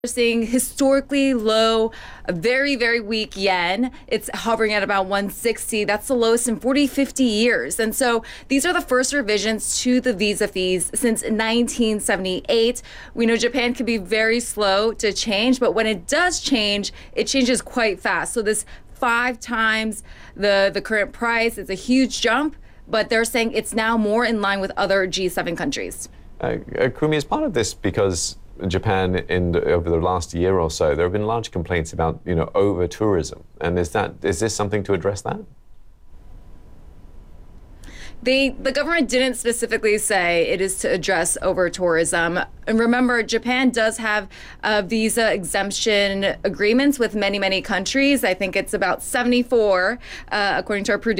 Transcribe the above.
Seeing historically low, a very, very weak yen. It's hovering at about 160. That's the lowest in 50 years. And so these are the first revisions to the visa fees since 1978. We know Japan can be very slow to change, but when it does change, it changes quite fast. So this 5 times the current price, it's a huge jump, but they're saying it's now more in line with other G7 countries. Kumi, is part of this because Japan, over the last year or so, there have been large complaints about, over tourism, and is this something to address that? The government didn't specifically say it is to address over tourism. And remember, Japan does have visa exemption agreements with many, many countries. I think it's about 74, according to our producer.